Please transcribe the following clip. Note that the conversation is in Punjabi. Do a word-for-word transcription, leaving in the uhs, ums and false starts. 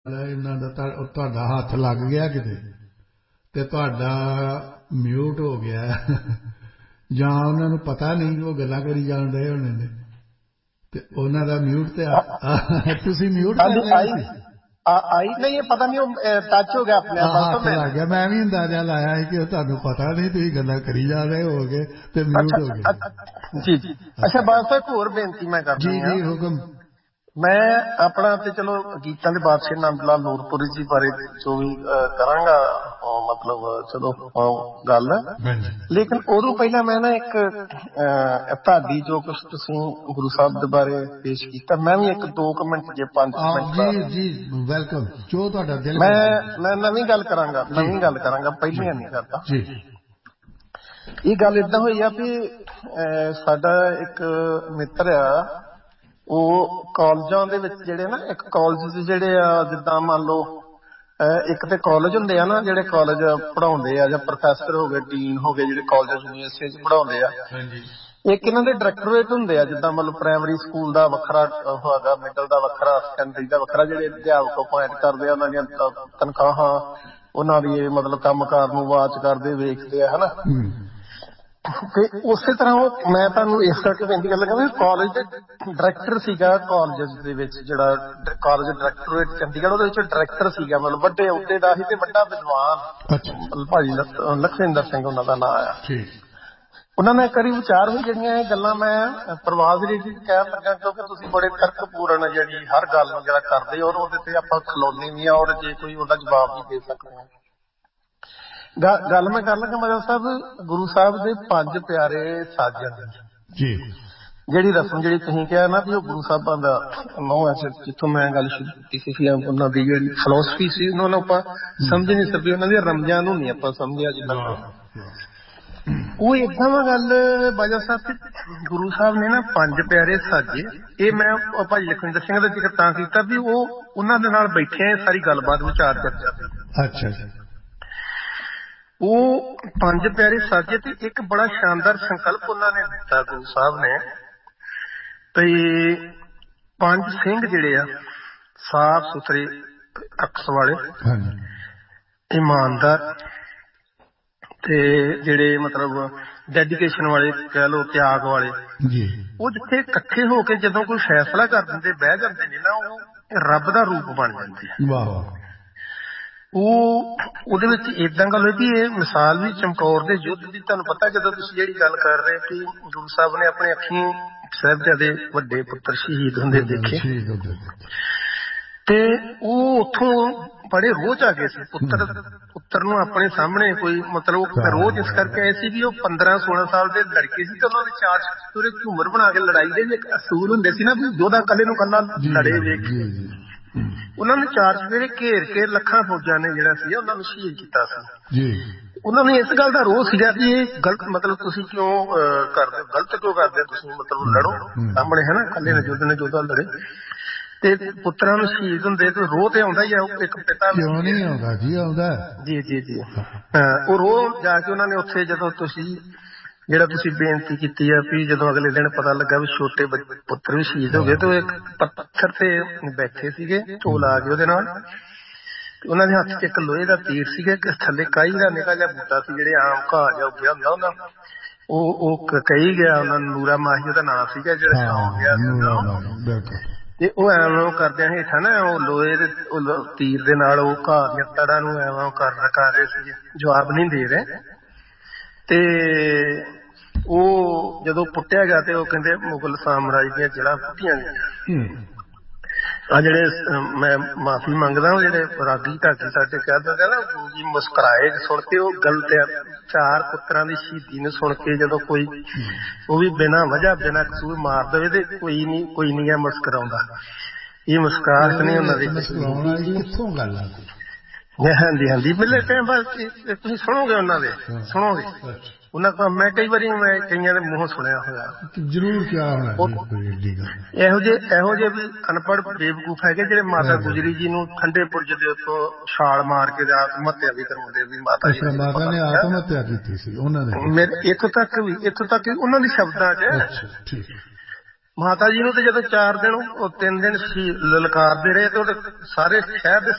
ਇਹਨਾਂ ਦਾ ਤੁਹਾਡਾ ਹੱਥ ਲੱਗ ਗਿਆ ਕਿਤੇ ਤੇ ਤੁਹਾਡਾ ਮਿਊਟ ਹੋ ਗਿਆ ਜਾਂ ਉਹਨਾਂ ਨੂੰ ਪਤਾ ਨਹੀਂ ਕਿ ਉਹ ਗੱਲਾਂ ਕਰੀ ਜਾਣ ਰਹੇ ਹੋਣੇ ਨੇ ਤੇ ਉਹਨਾਂ ਦਾ ਮਿਊਟ ਤੇ ਤੁਸੀਂ ਮਿਊਟ ਕਰ ਰਹੇ ਸੀ ਆਈ ਨਹੀਂ ਇਹ ਪਤਾ ਨਹੀਂ ਟੱਚ ਹੋ ਗਿਆ ਆਪਣੇ ਹੱਥ ਲੱਗ ਗਿਆ ਮੈਂ ਵੀ ਅੰਦਾਜ਼ਾ ਲਾਇਆ ਸੀ ਕਿ ਉਹ ਤੁਹਾਨੂੰ ਪਤਾ ਨਹੀਂ ਤੁਸੀਂ ਗੱਲਾਂ ਕਰੀ ਜਾ ਰਹੇ ਹੋਗੇ ਤੇ ਮਿਊਟ ਹੋ ਗਿਆ ਜੀ ਜੀ ਅੱਛਾ ਬਸ ਇੱਕ ਹੋਰ ਬੇਨਤੀ ਮੈਂ ਕਰਦਾ ਜੀ ਜੀ ਹੁਕਮ ਮੈਂ ਆਪਣਾ ਤੇ ਚਲੋ ਗੀਤਾਂ ਦੇ ਬਾਦਸ਼ਾਹ ਨੰਦ ਲਾਲ ਨੂਰਪੁਰੀ ਜੀ ਬਾਰੇ ਜੋ ਵੀ ਕਰਾਂਗਾ ਮਤਲਬ ਚਲੋ ਗੱਲ ਲੇਕਿਨ ਉਦੋਂ ਪਹਿਲਾਂ ਮੈਂ ਨਾ ਇੱਕ ਤੁਹਾਡੀ ਜੋ ਕੁਛ ਤੁਸੀਂ ਗੁਰੂ ਸਾਹਿਬ ਦੇ ਬਾਰੇ ਪੇਸ਼ ਕੀਤਾ ਮੈਂ ਵੀ ਇੱਕ ਦੋ ਕੁ ਮਿੰਟ ਜੇ ਪੰਜ ਮਿੰਟ ਜੀ ਜੀ ਵੈਲਕਮ ਜੋ ਤੁਹਾਡਾ ਦਿਲ ਮੈਂ ਮੈਂ ਨਵੀਂ ਗੱਲ ਕਰਾਂਗਾ ਨਵੀਂ ਗੱਲ ਕਰਾਂਗਾ ਪਹਿਲੀਆਂ ਨਹੀਂ ਕਰਦਾ ਜੀ ਇਹ ਗੱਲ ਏਦਾਂ ਹੋਈ ਆ ਵੀ ਸਾਡਾ ਇੱਕ ਮਿੱਤਰ ਆ ਉਹ ਕਾਲਜਾਂ ਦੇ ਵਿੱਚ ਜਿਹੜੇ ਨਾ ਇੱਕ ਕਾਲਜ ਜਿਹੜੇ ਆ ਜਿੱਦਾਂ ਮੰਨ ਲਓ ਇੱਕ ਤੇ ਕਾਲਜ ਹੁੰਦੇ ਆ ਨਾ ਜਿਹੜੇ ਕਾਲਜ ਪੜ੍ਹਾਉਂਦੇ ਆ ਜਾਂ ਪ੍ਰੋਫੈਸਰ ਹੋ ਗਏ ਡੀਨ ਹੋ ਗਏ ਜਿਹੜੇ ਕਾਲਜ ਯੂਨੀਵਰਸਿਟੀ ਚ ਪੜ੍ਹਾਉਂਦੇ ਆ ਇੱਕ ਇਹਨਾਂ ਦੇ ਡਾਇਰੈਕਟੋਰੇਟ ਹੁੰਦੇ ਆ ਜਿੱਦਾਂ ਮਤਲਬ ਪ੍ਰਾਇਮਰੀ ਸਕੂਲ ਦਾ ਵੱਖਰਾ ਹੈਗਾ ਮਿਡਲ ਦਾ ਵੱਖਰਾ ਸੈਕੰਡਰੀ ਦਾ ਵੱਖਰਾ ਜਿਹੜੇ ਅਧਿਆਪਕ ਅਪੁਆਇੰਟ ਕਰਦੇ ਆ ਉਹਨਾਂ ਦੀਆਂ ਤਨਖਾਹਾਂ ਉਹਨਾਂ ਦੀ ਮਤਲਬ ਕੰਮ ਕਾਰ ਨੂੰ ਵਾਚ ਕਰਦੇ ਵੇਖਦੇ ਆ ਹਨਾ ਤੇ ਉਸੇ ਤਰ੍ਹਾਂ ਉਹ ਮੈਂ ਤੁਹਾਨੂੰ ਇਸ ਕਰਕੇ ਬੇਨਤੀ ਕਰਨ ਲੱਗਾ ਵੀ ਕਾਲਜ ਦੇ ਡਾਇਰੈਕਟਰ ਸੀਗਾ ਕਾਲਜ ਦੇ ਵਿੱਚ ਜਿਹੜਾ ਕਾਲਜ ਡਾਇਰੈਕਟੋਰੇਟ ਚੰਡੀਗੜ੍ਹ ਉਹਦੇ ਵਿੱਚ ਡਾਇਰੈਕਟਰ ਸੀਗਾ ਮਤਲਬ ਵੱਡੇ ਅਹੁਦੇ ਦਾ ਸੀ ਤੇ ਵੱਡਾ ਵਿਦਵਾਨ ਭਾਜੀ ਲਖਵਿੰਦਰ ਸਿੰਘ ਉਹਨਾਂ ਦਾ ਨਾਂ ਆ ਉਹਨਾਂ ਨੇ ਕਰੀ ਵਿਚਾਰ ਹੋਈ ਜਿਹੜੀਆਂ ਇਹ ਗੱਲਾਂ ਮੈਂ ਪ੍ਰਵਾਜ਼ ਰੇਡੀ ਕਹਿਣ ਲੱਗਾ ਕਿਉਂਕਿ ਤੁਸੀਂ ਬੜੇ ਤਰਕਪੂਰਨ ਜਿਹੜੀ ਹਰ ਗੱਲ ਨੂੰ ਜਿਹੜਾ ਕਰਦੇ ਔਰ ਉਹਦੇ ਤੇ ਆਪਾਂ ਖਲੋਨੇ ਵੀ ਆ ਔਰ ਜੇ ਕੋਈ ਉਹਦਾ ਜਵਾਬ ਵੀ ਦੇ ਸਕਦੇ ਹਾਂ ਗੱਲ ਮੈਂ ਕਰ ਲੱਗਾ ਮਤਲਬ ਸਾਹਿਬ ਗੁਰੂ ਸਾਹਿਬ ਦੇ ਪੰਜ ਪਿਆਰੇ ਸਾਜਣ ਜੀ ਜਿਹੜੀ ਰਸਮ ਜਿਹੜੀ ਤੁਸੀਂ ਕਿਹਾ ਨਾ ਵੀ ਉਹ ਗੁਰੂ ਸਾਹਿਬਾਂ ਦਾ ਨੌ ਹੈ ਜਿੱਥੋਂ ਮੈਂ ਗੱਲ ਸ਼ੁਰੂ ਕੀਤੀ ਸੀ ਉਹਨਾਂ ਦੀ ਜਿਹੜੀ ਫਿਲਾਸਫੀ ਸੀ ਉਹਨਾਂ ਨੂੰ ਆਪਾਂ ਸਮਝ ਨਹੀਂ ਸਕੇ ਉਹਨਾਂ ਦੀਆਂ ਰਮਜਾਂ ਨੂੰ ਨਹੀਂ ਆਪਾਂ ਸਮਝਿਆ ਜਿੱਦਾਂ ਉਹ ਏਦਾਂ ਵਾ ਗੱਲ ਬਾਜਾ ਸਾਹਿਬ ਗੁਰੂ ਸਾਹਿਬ ਨੇ ਨਾ ਪੰਜ ਪਿਆਰੇ ਸਾਜੇ ਇਹ ਮੈਂ ਭਾਈ ਲਖਵਿੰਦਰ ਸਿੰਘ ਦਾ ਜ਼ਿਕਰ ਤਾਂ ਕੀਤਾ ਵੀ ਉਹ ਉਹਨਾਂ ਦੇ ਨਾਲ ਬੈਠੇ ਸਾਰੀ ਗੱਲਬਾਤ ਵਿਚਾਰ ਚਰਚਾ ਅੱਛਾ ਜੀ ਉਹ ਪੰਜ ਪਿਆਰੇ ਸਾਜੇ ਤੇ ਇੱਕ ਬੜਾ ਸ਼ਾਨਦਾਰ ਸੰਕਲਪ ਉਹਨਾਂ ਨੇ ਦਿੱਤਾ ਗੁਰੂ ਸਾਹਿਬ ਨੇ ਤੇ ਪੰਜ ਸਿੰਘ ਜਿਹੜੇ ਆ ਸਾਫ ਸੁਥਰੇ ਅਕਸ ਵਾਲੇ ਇਮਾਨਦਾਰ ਤੇ ਜਿਹੜੇ ਮਤਲਬ ਡੈਡੀਕੇਸ਼ਨ ਵਾਲੇ ਕਹਿ ਲਓ ਤਿਆਗ ਵਾਲੇ ਉਹ ਜਿੱਥੇ ਇਕੱਠੇ ਹੋ ਕੇ ਜਦੋਂ ਕੋਈ ਫੈਸਲਾ ਕਰ ਦਿੰਦੇ ਬਹਿ ਜਾਂਦੇ ਨੇ ਨਾ ਉਹ ਰੱਬ ਦਾ ਰੂਪ ਬਣ ਜਾਂਦੇ ਆ ਵਾਹ ਉਹ ਉਹਦੇ ਵਿੱਚ ਏਦਾਂ ਗੱਲ ਹੋਈ ਵੀ ਇਹ ਮਿਸਾਲ ਵੀ ਚਮਕੌਰ ਦੇ ਯੁੱਧ ਦੀ ਤੁਹਾਨੂੰ ਪਤਾ ਜਦੋਂ ਤੁਸੀਂ ਜਿਹੜੀ ਗੱਲ ਕਰ ਰਹੇ ਕਿ ਗੁਰੂ ਸਾਹਿਬ ਨੇ ਆਪਣੇ ਅੱਖੀਂ ਸਾਹਿਬਜ਼ਾਦੇ ਵੱਡੇ ਪੁੱਤਰ ਸ਼ਹੀਦ ਹੁੰਦੇ ਦੇਖੇ ਤੇ ਉਹ ਉੱਥੋਂ ਬੜੇ ਰੋਜ ਆ ਗਏ ਸੀ ਪੁੱਤਰ ਪੁੱਤਰ ਨੂੰ ਆਪਣੇ ਸਾਹਮਣੇ ਕੋਈ ਮਤਲਬ ਰੋਜ ਇਸ ਕਰਕੇ ਆਏ ਸੀ ਵੀ ਉਹ ਪੰਦਰਾਂ ਸੋਲਾਂ ਸਾਲ ਦੇ ਲੜਕੇ ਸੀ ਤੇ ਉਹਨਾਂ ਦੇ ਚਾਰ ਪੂਰੇ ਝੂਮਰ ਬਣਾ ਕੇ ਲੜਾਈ ਦੇ ਇੱਕ ਅਸੂਲ ਹੁੰਦੇ ਸੀ ਨਾ ਵੀ ਯੋਧਾ ਕੱਲੇ ਨੂੰ ਕੱਲਾ ਲੜੇ ਵੇਖ ਉਹਨਾਂ ਨੇ ਚਾਰ ਸਵੇਰੇ ਘੇਰ ਕੇ ਲੱਖਾਂ ਫੌਜਾਂ ਨੇ ਜਿਹੜਾ ਸੀ ਉਹਨਾਂ ਨੂੰ ਸ਼ਹੀਦ ਕੀਤਾ ਸੀ ਉਹਨਾਂ ਨੂੰ ਇਸ ਗੱਲ ਦਾ ਰੋਹ ਸੀਗਾ ਵੀ ਇਹ ਗਲਤ ਮਤਲਬ ਤੁਸੀਂ ਕਿਉਂ ਕਰਦੇ ਗਲਤ ਕਿਉਂ ਕਰਦੇ ਤੁਸੀਂ ਮਤਲਬ ਲੜੋ ਸਾਹਮਣੇ ਹੈ ਨਾ ਕੱਲੇ ਨੇ ਯੋਧੇ ਨੇ ਯੋਧਾ ਲੜੇ ਤੇ ਪੁੱਤਰਾਂ ਨੂੰ ਸ਼ਹੀਦ ਹੁੰਦੇ ਤੇ ਰੋਹ ਤੇ ਆਉਂਦਾ ਹੀ ਆ ਇੱਕ ਪਿਤਾ ਕਿਉਂ ਨਹੀਂ ਆਉਂਦਾ ਜੀ ਆਉਂਦਾ ਜੀ ਜੀ ਜੀ ਉਹ ਰੋਹ ਜਾ ਕੇ ਉਹਨਾਂ ਨੇ ਉੱਥੇ ਜਦੋਂ ਤੁਸੀਂ ਜਿਹੜਾ ਤੁਸੀਂ ਬੇਨਤੀ ਕੀਤੀ ਆ ਵੀ ਜਦੋਂ ਅਗਲੇ ਦਿਨ ਪਤਾ ਲੱਗਾ ਵੀ ਛੋਟੇ ਪੁੱਤਰ ਵੀ ਸ਼ਹੀਦ ਹੋ ਗਏ ਤੇ ਉਹ ਇੱਕ ਪੱਥਰ ਤੇ ਬੈਠੇ ਸੀਗੇ ਢੋਲ ਆ ਗਏ ਉਹਦੇ ਨਾਲ ਉਹਨਾਂ ਦੇ ਹੱਥ ਚ ਇੱਕ ਲੋਹੇ ਦਾ ਤੀਰ ਸੀਗਾ ਇੱਕ ਥੱਲੇ ਕਾਈ ਦਾ ਨਿੱਕਾ ਜਿਹਾ ਬੂਟਾ ਸੀ ਜਿਹੜੇ ਆਮ ਘਾਹ ਜਿਹਾ ਉੱਗਿਆ ਹੁੰਦਾ ਉਹਨਾਂ ਉਹ ਉਹ ਕਹੀ ਗਿਆ ਉਹਨਾਂ ਨੂੰ ਨੂਰਾ ਮਾਹੀ ਉਹਦਾ ਨਾਂ ਸੀਗਾ ਜਿਹੜਾ ਸੌਂ ਗਿਆ ਸੀ ਤੇ ਉਹ ਐਵੇਂ ਕਰਦਿਆਂ ਹੇਠਾਂ ਨਾ ਉਹ ਲੋਹੇ ਦੇ ਤੀਰ ਦੇ ਨਾਲ ਉਹ ਘਾਹ ਦੀਆਂ ਤੜਾਂ ਨੂੰ ਐਵੇਂ ਕਰ ਕਰ ਰਹੇ ਸੀ ਜਵਾਬ ਨਹੀਂ ਦੇ ਰਹੇ ਤੇ ਉਹ ਜਦੋਂ ਪੁੱਟਿਆ ਗਿਆ ਤੇ ਉਹ ਕਹਿੰਦੇ ਮੁਗਲ ਸਾਮਰਾਜ ਦੀਆਂ ਜੜ੍ਹਾਂ ਪੁੱਟੀਆਂ ਗਈਆਂ ਆ ਜਿਹੜੇ ਮੈਂ ਮਾਫੀ ਮੰਗਦਾ ਉਹ ਜਿਹੜੇ ਰਾਗੀ ਢਾਕੀ ਸਾਡੇ ਕਹਿ ਦਿੰਦੇ ਨਾ ਜੀ ਮੁਸਕਰਾਏ ਸੁਣ ਕੇ ਉਹ ਗੱਲ ਤੇ ਚਾਰ ਪੁੱਤਰਾਂ ਦੀ ਸ਼ਹੀਦੀ ਨੂੰ ਸੁਣ ਕੇ ਜਦੋਂ ਕੋਈ ਉਹ ਵੀ ਬਿਨਾਂ ਵਜ੍ਹਾ ਬਿਨਾਂ ਕਸੂਰ ਮਾਰ ਦੇਵੇ ਤੇ ਕੋਈ ਨੀ ਕੋਈ ਨੀ ਮੁਸਕਰਾਉਂਦਾ ਇਹ ਮੁਸਕਰਾਹਟ ਨਹੀਂ ਉਹਨਾਂ ਦੀ ਕਿੱਥੋਂ ਗੱਲ ਆ ਹਾਂਜੀ ਹਾਂਜੀ ਪਹਿਲੇ ਟਾਈਮ ਬਾਅਦ ਤੁਸੀਂ ਸੁਣੋਗੇ ਉਹਨਾਂ ਦੇ ਸੁਣੋਗੇ ਉਹਨਾਂ ਕੋਲ ਮੈਂ ਕਈ ਵਾਰੀ ਮੈਂ ਕਈਆਂ ਦੇ ਮੂੰਹੋਂ ਸੁਣਿਆ ਹੋਇਆ ਜ਼ਰੂਰ ਕਿਆ ਹੋਣਾ ਇਹੋ ਜਿਹੇ ਇਹੋ ਜਿਹੇ ਵੀ ਅਨਪੜ੍ਹ ਬੇਵਕੂਫ ਹੈਗੇ ਜਿਹੜੇ ਮਾਤਾ ਗੁਜਰੀ ਜੀ ਨੂੰ ਠੰਡੇ ਬੁਰਜ ਦੇ ਉੱਤੋਂ ਛਾਲ ਮਾਰ ਕੇ ਆਤਮ ਹੱਤਿਆ ਵੀ ਕਰਵਾਉਂਦੇ ਵੀ ਮਾਤਾ ਜੀ ਮਾਤਾ ਨੇ ਆਤਮ ਹੱਤਿਆ ਕੀਤੀ ਸੀ ਉਹਨਾਂ ਨੇ ਮੇਰੇ ਇੱਥੋਂ ਤੱਕ ਵੀ ਇੱਥੋਂ ਤੱਕ ਉਹਨਾਂ ਦੀ ਸ਼ਬਦਾਂ ਚ ਮਾਤਾ ਜੀ ਨੂੰ ਤੇ ਜਦੋਂ ਚਾਰ ਦਿਨ ਉਹ ਤਿੰਨ ਦਿਨ ਲਲਕਾਰਦੇ ਰਹੇ ਤੇ ਉਹਦੇ ਸਾਰੇ ਸ਼ਹਿਰ ਦੇ